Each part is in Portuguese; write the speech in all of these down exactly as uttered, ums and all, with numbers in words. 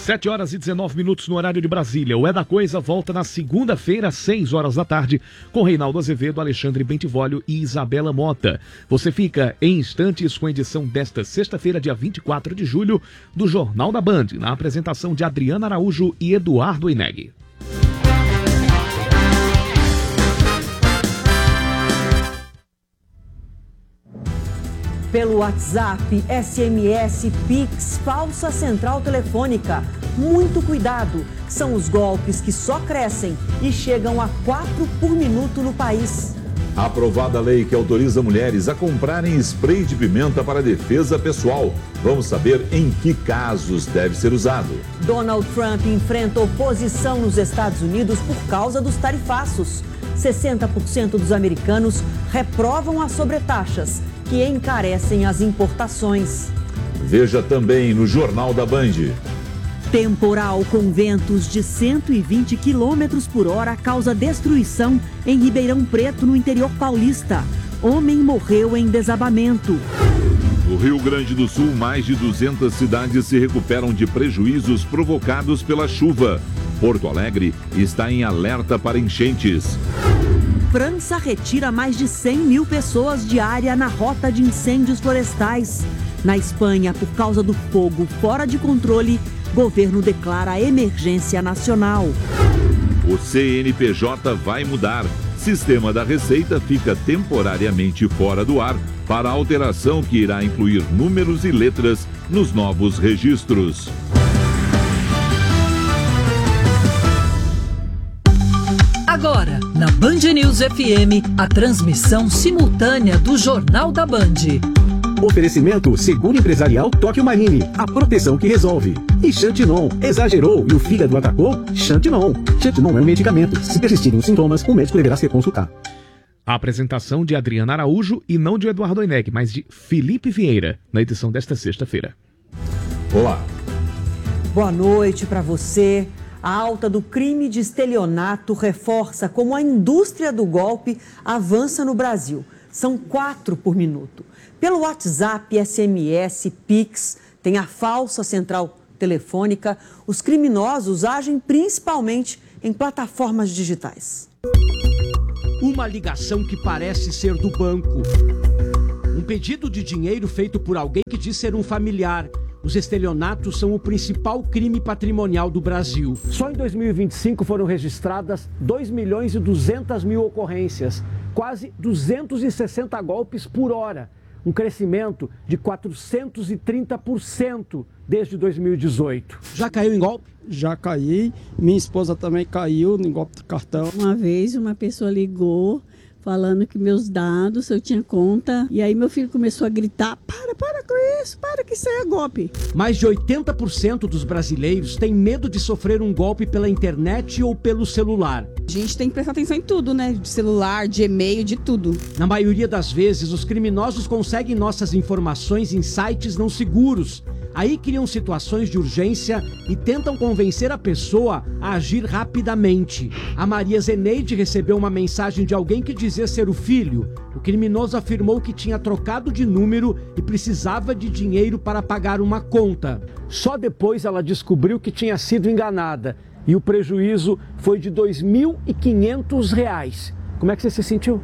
sete horas e dezenove minutos no horário de Brasília. O É da Coisa volta na segunda-feira, às seis horas da tarde, com Reinaldo Azevedo, Alexandre Bentivolio e Isabela Mota. Você fica em instantes com a edição desta sexta-feira, dia vinte e quatro de julho, do Jornal da Band, na apresentação de Adriana Araújo e Eduardo Ineg. Pelo WhatsApp, S M S, Pix, falsa central telefônica. Muito cuidado, são os golpes que só crescem e chegam a quatro por minuto no país. Aprovada a lei que autoriza mulheres a comprarem spray de pimenta para defesa pessoal. Vamos saber em que casos deve ser usado. Donald Trump enfrenta oposição nos Estados Unidos por causa dos tarifaços. sessenta por cento dos americanos reprovam as sobretaxas, que encarecem as importações. Veja também no Jornal da Band. Temporal com ventos de cento e vinte quilômetros por hora causa destruição em Ribeirão Preto, no interior paulista. Homem morreu em desabamento. No Rio Grande do Sul, mais de duzentas cidades se recuperam de prejuízos provocados pela chuva. Porto Alegre está em alerta para enchentes. França retira mais de cem mil pessoas diária na rota de incêndios florestais. Na Espanha, por causa do fogo fora de controle, governo declara emergência nacional. O C N P J vai mudar. Sistema da Receita fica temporariamente fora do ar para a alteração que irá incluir números e letras nos novos registros. Agora, na Band News F M, a transmissão simultânea do Jornal da Band. Oferecimento Seguro Empresarial Tóquio Marine, a proteção que resolve. E Xantinon, exagerou e o fígado atacou? Xantinon. Xantinon é um medicamento. Se persistirem os sintomas, o médico deverá ser consultar. A apresentação de Adriana Araújo e não de Eduardo Ineg, mas de Felipe Vieira, na edição desta sexta-feira. Olá. Boa noite para você. A alta do crime de estelionato reforça como a indústria do golpe avança no Brasil. São quatro por minuto. Pelo WhatsApp, S M S, Pix, tem a falsa central telefônica. Os criminosos agem principalmente em plataformas digitais. Uma ligação que parece ser do banco. Um pedido de dinheiro feito por alguém que diz ser um familiar. Os estelionatos são o principal crime patrimonial do Brasil. Só em dois mil e vinte e cinco foram registradas dois milhões e duzentas mil ocorrências, quase duzentos e sessenta golpes por hora, um crescimento de quatrocentos e trinta por cento desde dois mil e dezoito. Já caiu em golpe? Já caí, minha esposa também caiu em golpe do cartão. Uma vez uma pessoa ligou falando que meus dados, eu tinha conta, e aí meu filho começou a gritar, para, para com isso, para que isso é golpe. Mais de oitenta por cento dos brasileiros têm medo de sofrer um golpe pela internet ou pelo celular. A gente tem que prestar atenção em tudo, né? De celular, de e-mail, de tudo. Na maioria das vezes, os criminosos conseguem nossas informações em sites não seguros. Aí criam situações de urgência e tentam convencer a pessoa a agir rapidamente. A Maria Zeneide recebeu uma mensagem de alguém que dizia ser o filho. O criminoso afirmou que tinha trocado de número e precisava de dinheiro para pagar uma conta. Só depois ela descobriu que tinha sido enganada e o prejuízo foi de dois mil e quinhentos reais. Como é que você se sentiu?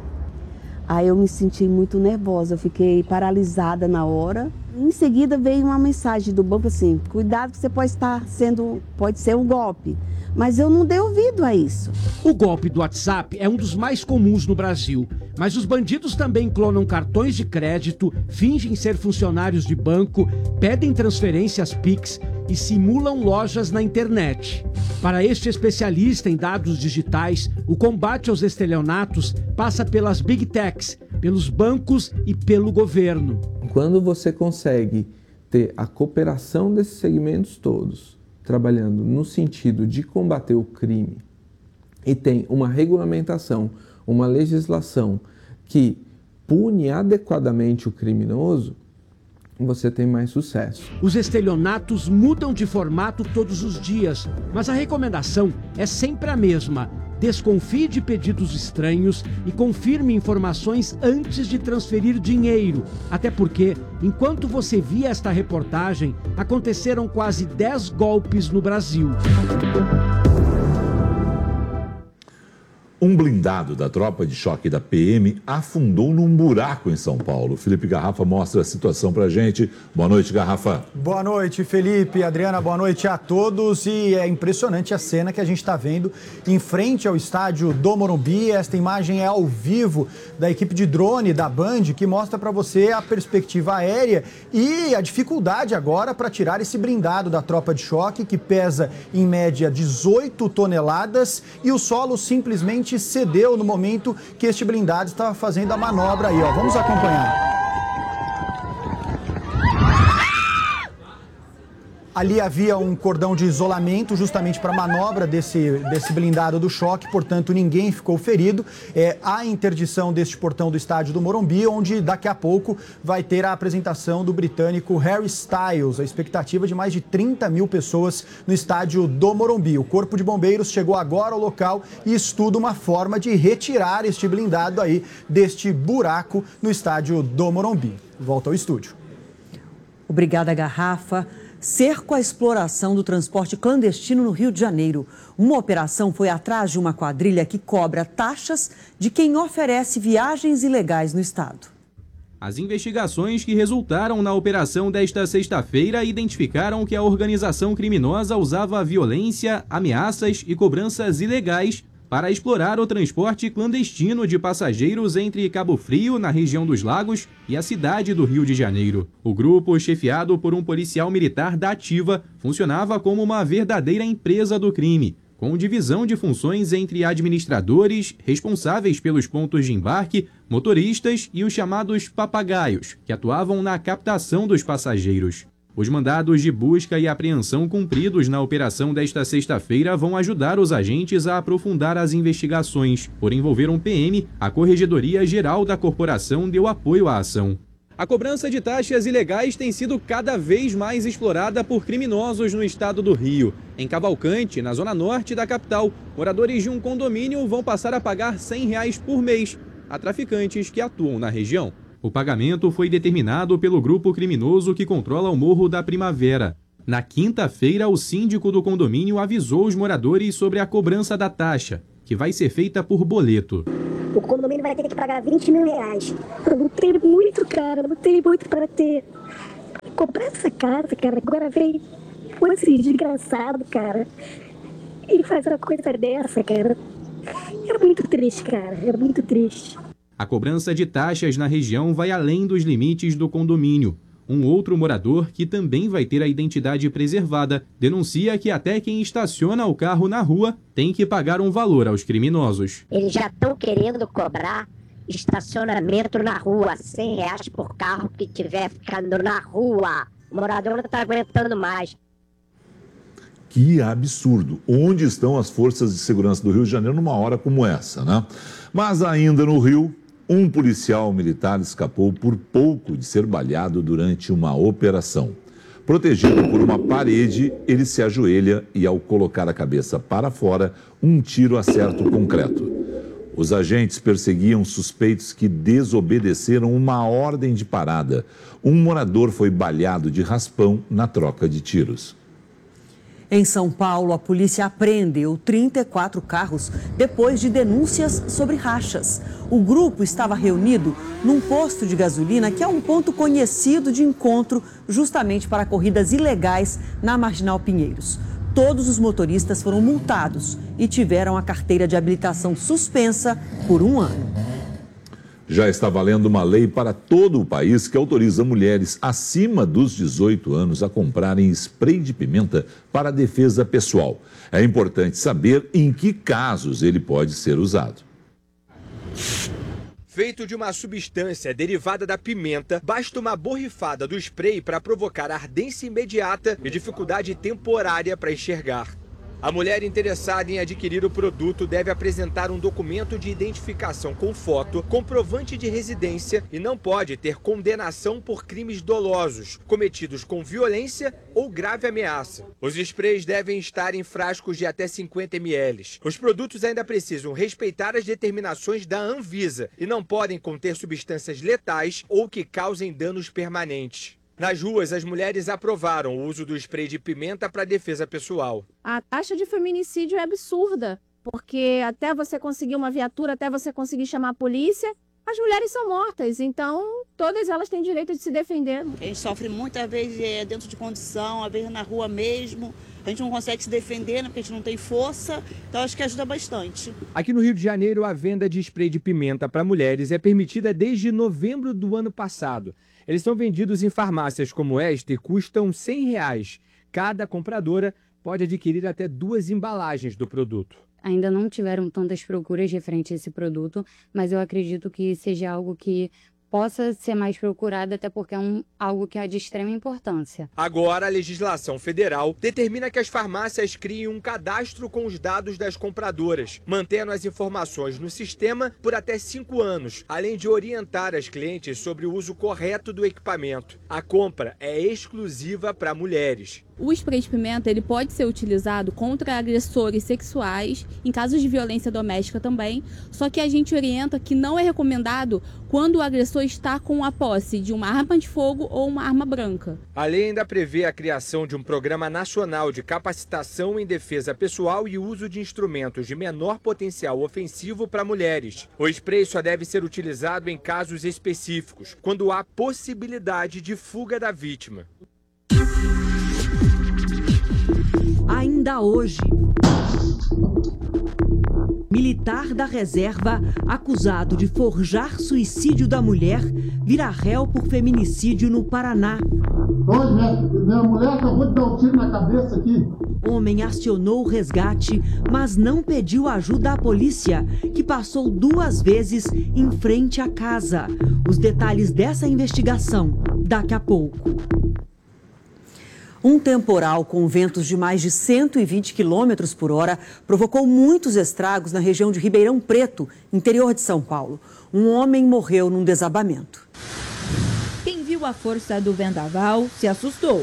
Aí eu me senti muito nervosa, eu fiquei paralisada na hora. Em seguida veio uma mensagem do banco assim, cuidado que você pode estar sendo, pode ser um golpe. Mas eu não dei ouvido a isso. O golpe do WhatsApp é um dos mais comuns no Brasil. Mas os bandidos também clonam cartões de crédito, fingem ser funcionários de banco, pedem transferências Pix e simulam lojas na internet. Para este especialista em dados digitais, o combate aos estelionatos passa pelas Big Techs, pelos bancos e pelo governo. Quando você consegue ter a cooperação desses segmentos todos, trabalhando no sentido de combater o crime, e tem uma regulamentação, uma legislação que pune adequadamente o criminoso, você tem mais sucesso. Os estelionatos mudam de formato todos os dias, mas a recomendação é sempre a mesma. Desconfie de pedidos estranhos e confirme informações antes de transferir dinheiro. Até porque, enquanto você via esta reportagem, aconteceram quase dez golpes no Brasil. Um blindado da tropa de choque da P M afundou num buraco em São Paulo. Felipe Garrafa mostra a situação pra gente. Boa noite, Garrafa. Boa noite, Felipe. Adriana, boa noite a todos. E é impressionante a cena que a gente está vendo em frente ao estádio do Morumbi. Esta imagem é ao vivo da equipe de drone da Band, que mostra para você a perspectiva aérea e a dificuldade agora para tirar esse blindado da tropa de choque, que pesa em média dezoito toneladas, e o solo simplesmente cedeu no momento que este blindado estava fazendo a manobra aí, ó. Vamos acompanhar. Ali havia um cordão de isolamento justamente para a manobra desse, desse blindado do choque, portanto ninguém ficou ferido. É, há interdição deste portão do estádio do Morumbi, onde daqui a pouco vai ter a apresentação do britânico Harry Styles. A expectativa de mais de trinta mil pessoas no estádio do Morumbi. O Corpo de Bombeiros chegou agora ao local e estuda uma forma de retirar este blindado aí deste buraco no estádio do Morumbi. Volta ao estúdio. Obrigada, Garrafa. Cerco à exploração do transporte clandestino no Rio de Janeiro. Uma operação foi atrás de uma quadrilha que cobra taxas de quem oferece viagens ilegais no estado. As investigações que resultaram na operação desta sexta-feira identificaram que a organização criminosa usava violência, ameaças e cobranças ilegais para explorar o transporte clandestino de passageiros entre Cabo Frio, na região dos Lagos, e a cidade do Rio de Janeiro. O grupo, chefiado por um policial militar da Ativa, funcionava como uma verdadeira empresa do crime, com divisão de funções entre administradores, responsáveis pelos pontos de embarque, motoristas e os chamados papagaios, que atuavam na captação dos passageiros. Os mandados de busca e apreensão cumpridos na operação desta sexta-feira vão ajudar os agentes a aprofundar as investigações. Por envolver um P M, a Corregedoria Geral da Corporação deu apoio à ação. A cobrança de taxas ilegais tem sido cada vez mais explorada por criminosos no estado do Rio. Em Cavalcante, na zona norte da capital, moradores de um condomínio vão passar a pagar cem reais por mês a traficantes que atuam na região. O pagamento foi determinado pelo grupo criminoso que controla o Morro da Primavera. Na quinta-feira, o síndico do condomínio avisou os moradores sobre a cobrança da taxa, que vai ser feita por boleto. O condomínio vai ter que pagar vinte mil reais. Eu não tenho muito, cara, eu não tenho muito para ter. Comprar essa casa, cara, agora vem esse desgraçado, cara, e faz uma coisa dessa, cara. É muito triste, cara, é muito triste. A cobrança de taxas na região vai além dos limites do condomínio. Um outro morador, que também vai ter a identidade preservada, denuncia que até quem estaciona o carro na rua tem que pagar um valor aos criminosos. Eles já estão querendo cobrar estacionamento na rua, cem reais por carro que estiver ficando na rua. O morador não está aguentando mais. Que absurdo. Onde estão as forças de segurança do Rio de Janeiro numa hora como essa, né? Mas ainda no Rio, um policial militar escapou por pouco de ser baleado durante uma operação. Protegido por uma parede, ele se ajoelha e, ao colocar a cabeça para fora, um tiro acerta o concreto. Os agentes perseguiam suspeitos que desobedeceram uma ordem de parada. Um morador foi baleado de raspão na troca de tiros. Em São Paulo, a polícia apreendeu trinta e quatro carros depois de denúncias sobre rachas. O grupo estava reunido num posto de gasolina que é um ponto conhecido de encontro justamente para corridas ilegais na Marginal Pinheiros. Todos os motoristas foram multados e tiveram a carteira de habilitação suspensa por um ano. Já está valendo uma lei para todo o país que autoriza mulheres acima dos dezoito anos a comprarem spray de pimenta para defesa pessoal. É importante saber em que casos ele pode ser usado. Feito de uma substância derivada da pimenta, basta uma borrifada do spray para provocar ardência imediata e dificuldade temporária para enxergar. A mulher interessada em adquirir o produto deve apresentar um documento de identificação com foto, comprovante de residência e não pode ter condenação por crimes dolosos, cometidos com violência ou grave ameaça. Os sprays devem estar em frascos de até cinquenta mililitros. Os produtos ainda precisam respeitar as determinações da Anvisa e não podem conter substâncias letais ou que causem danos permanentes. Nas ruas, as mulheres aprovaram o uso do spray de pimenta para defesa pessoal. A taxa de feminicídio é absurda, porque até você conseguir uma viatura, até você conseguir chamar a polícia, as mulheres são mortas. Então, todas elas têm direito de se defender. A gente sofre muitas vezes é, dentro de condição, às vezes na rua mesmo. A gente não consegue se defender, né, porque a gente não tem força. Então, acho que ajuda bastante. Aqui no Rio de Janeiro, a venda de spray de pimenta para mulheres é permitida desde novembro do ano passado. Eles são vendidos em farmácias como esta e custam cem reais. Cada compradora pode adquirir até duas embalagens do produto. Ainda não tiveram tantas procuras referente a esse produto, mas eu acredito que seja algo que possa ser mais procurado, até porque é um, algo que é de extrema importância. Agora, a legislação federal determina que as farmácias criem um cadastro com os dados das compradoras, mantendo as informações no sistema por até cinco anos, além de orientar as clientes sobre o uso correto do equipamento. A compra é exclusiva para mulheres. O spray de pimenta ele pode ser utilizado contra agressores sexuais, em casos de violência doméstica também, só que a gente orienta que não é recomendado quando o agressor está com a posse de uma arma de fogo ou uma arma branca. A lei ainda prevê a criação de um programa nacional de capacitação em defesa pessoal e uso de instrumentos de menor potencial ofensivo para mulheres. O spray só deve ser utilizado em casos específicos, quando há possibilidade de fuga da vítima. Ainda hoje, militar da reserva acusado de forjar suicídio da mulher vira réu por feminicídio no Paraná. Oi, minha, minha mulher acabou de dar um tiro na cabeça aqui. Homem acionou o resgate, mas não pediu ajuda à polícia, que passou duas vezes em frente à casa. Os detalhes dessa investigação daqui a pouco. Um temporal com ventos de mais de cento e vinte quilômetros por hora provocou muitos estragos na região de Ribeirão Preto, interior de São Paulo. Um homem morreu num desabamento. Quem viu a força do vendaval se assustou.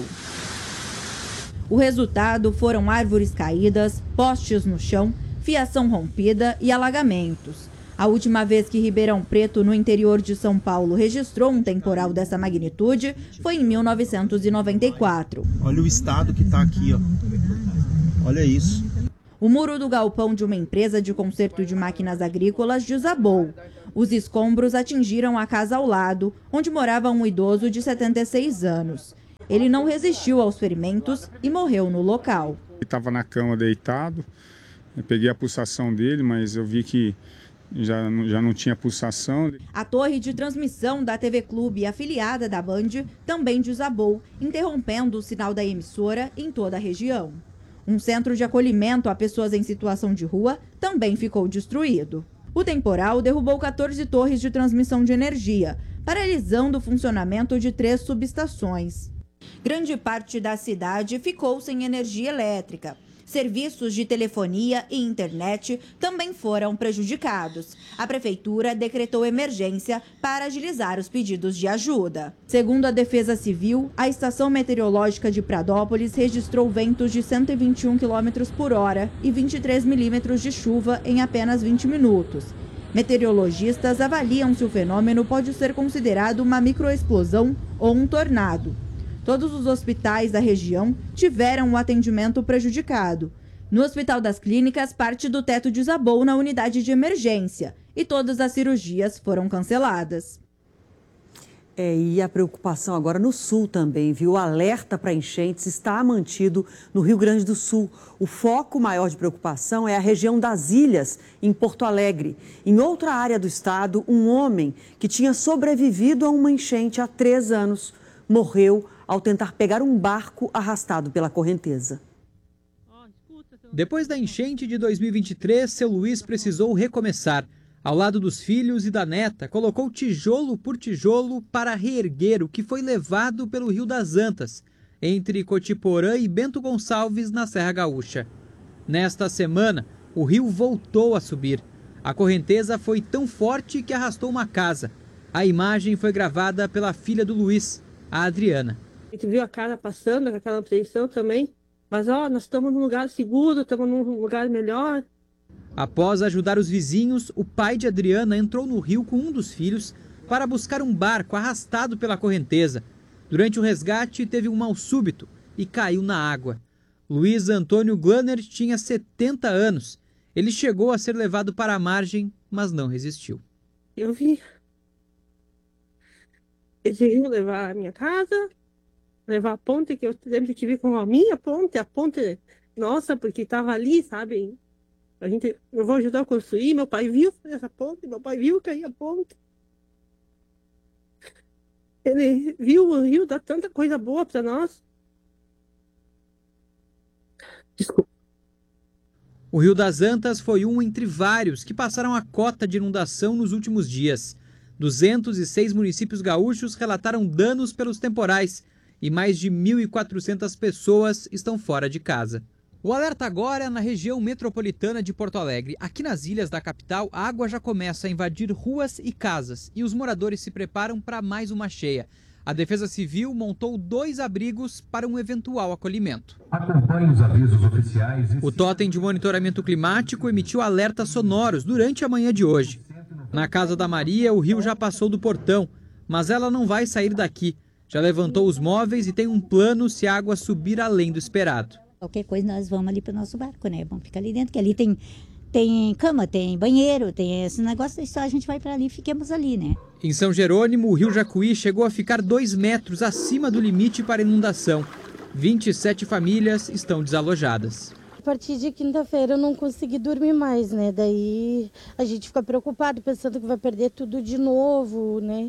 O resultado foram árvores caídas, postes no chão, fiação rompida e alagamentos. A última vez que Ribeirão Preto, no interior de São Paulo, registrou um temporal dessa magnitude foi em mil novecentos e noventa e quatro. Olha o estado que está aqui, ó. Olha isso. O muro do galpão de uma empresa de conserto de máquinas agrícolas desabou. Os escombros atingiram a casa ao lado, onde morava um idoso de setenta e seis anos. Ele não resistiu aos ferimentos e morreu no local. Ele estava na cama deitado, eu peguei a pulsação dele, mas eu vi que Já, já não tinha pulsação. A torre de transmissão da T V Clube, afiliada da Band, também desabou, interrompendo o sinal da emissora em toda a região. Um centro de acolhimento a pessoas em situação de rua também ficou destruído. O temporal derrubou quatorze torres de transmissão de energia, paralisando o funcionamento de três subestações. Grande parte da cidade ficou sem energia elétrica. Serviços de telefonia e internet também foram prejudicados. A prefeitura decretou emergência para agilizar os pedidos de ajuda. Segundo a Defesa Civil, a estação meteorológica de Pradópolis registrou ventos de cento e vinte e um quilômetros por hora e vinte e três milímetros de chuva em apenas vinte minutos. Meteorologistas avaliam se o fenômeno pode ser considerado uma microexplosão ou um tornado. Todos os hospitais da região tiveram o atendimento prejudicado. No Hospital das Clínicas, parte do teto desabou na unidade de emergência e todas as cirurgias foram canceladas. É, e a preocupação agora no sul também, viu? O alerta para enchentes está mantido no Rio Grande do Sul. O foco maior de preocupação é a região das Ilhas, em Porto Alegre. Em outra área do estado, um homem que tinha sobrevivido a uma enchente há três anos morreu ao tentar pegar um barco arrastado pela correnteza. Depois da enchente de dois mil e vinte e três, seu Luiz precisou recomeçar. Ao lado dos filhos e da neta, colocou tijolo por tijolo para reerguer o que foi levado pelo Rio das Antas, entre Cotiporã e Bento Gonçalves, na Serra Gaúcha. Nesta semana, o rio voltou a subir. A correnteza foi tão forte que arrastou uma casa. A imagem foi gravada pela filha do Luiz, a Adriana. A gente viu a casa passando com aquela apreensão também, mas ó, nós estamos num lugar seguro, estamos num lugar melhor. Após ajudar os vizinhos, o pai de Adriana entrou no rio com um dos filhos para buscar um barco arrastado pela correnteza. Durante o resgate, teve um mal súbito e caiu na água. Luiz Antônio Glanner tinha setenta anos. Ele chegou a ser levado para a margem, mas não resistiu. Eu vi. Eles iriam levar a minha casa, levar a ponte, que eu sempre tive com a minha ponte, a ponte nossa, porque estava ali, sabe? A gente, eu vou ajudar a construir, meu pai viu essa ponte, meu pai viu cair a ponte. Ele viu o rio dar tanta coisa boa para nós. Desculpa. O Rio das Antas foi um entre vários que passaram a cota de inundação nos últimos dias. duzentos e seis municípios gaúchos relataram danos pelos temporais e mais de mil e quatrocentas pessoas estão fora de casa. O alerta agora é na região metropolitana de Porto Alegre. Aqui nas ilhas da capital, a água já começa a invadir ruas e casas e os moradores se preparam para mais uma cheia. A Defesa Civil montou dois abrigos para um eventual acolhimento. Acompanhe os avisos oficiais. O Totem de Monitoramento Climático emitiu alertas sonoros durante a manhã de hoje. Na Casa da Maria, o rio já passou do portão, mas ela não vai sair daqui. Já levantou os móveis e tem um plano se a água subir além do esperado. Qualquer coisa nós vamos ali para o nosso barco, né? Vamos ficar ali dentro, que ali tem, tem cama, tem banheiro, tem esse negócio, só a gente vai para ali e fiquemos ali, né? Em São Jerônimo, o rio Jacuí chegou a ficar dois metros acima do limite para inundação. vinte e sete famílias estão desalojadas. A partir de quinta-feira eu não consegui dormir mais, né? Daí a gente fica preocupado, pensando que vai perder tudo de novo, né?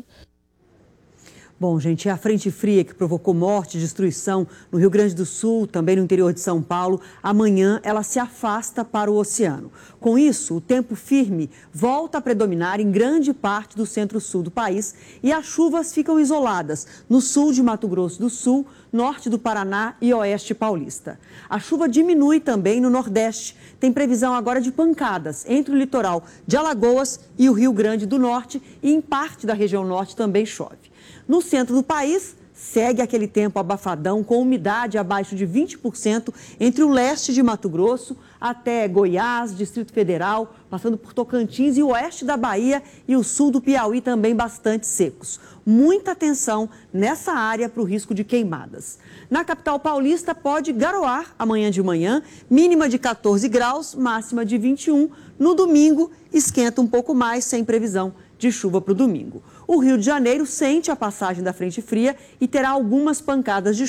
Bom, gente, a frente fria que provocou morte e destruição no Rio Grande do Sul, também no interior de São Paulo, amanhã ela se afasta para o oceano. Com isso, o tempo firme volta a predominar em grande parte do centro-sul do país e as chuvas ficam isoladas no sul de Mato Grosso do Sul, norte do Paraná e oeste paulista. A chuva diminui também no Nordeste. Tem previsão agora de pancadas entre o litoral de Alagoas e o Rio Grande do Norte e em parte da região norte também chove. No centro do país, segue aquele tempo abafadão com umidade abaixo de vinte por cento entre o leste de Mato Grosso até Goiás, Distrito Federal, passando por Tocantins e o oeste da Bahia e o sul do Piauí também bastante secos. Muita atenção nessa área para o risco de queimadas. Na capital paulista pode garoar amanhã de manhã, mínima de quatorze graus, máxima de vinte e um. No domingo, esquenta um pouco mais, sem previsão de chuva para o domingo. O Rio de Janeiro sente a passagem da frente fria e terá algumas pancadas de